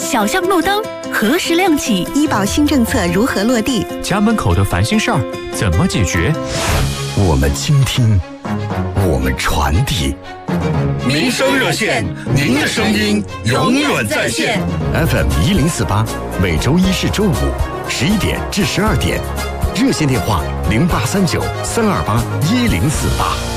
小巷路灯何时亮起？ 医保新政策如何落地？ 家门口的烦心事儿怎么解决？ 我们倾听，我们传递。 民生热线，您的声音永远在线。 FM 1048，每周一至周五11点至12点，热线电话0839-328-1048。